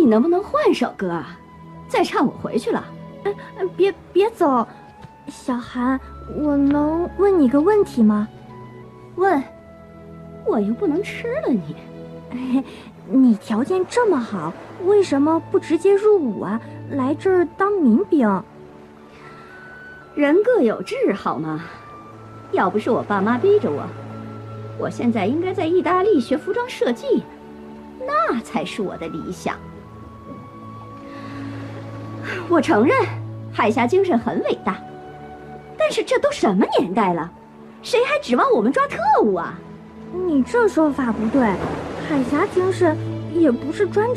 能不能换首歌啊？再唱我回去了。 别走，小韩，我能问你个问题吗？ 问，我又不能吃了你。 你条件这么好，为什么不直接入伍啊？来这儿当民兵？ 人各有志，好吗？要不是我爸妈逼着我，我现在应该在意大利学服装设计，那才是我的理想。我承认，海峡精神很伟大，但是这都什么年代了，谁还指望我们抓特务啊？ 你这说法不对，海峡精神也不是专指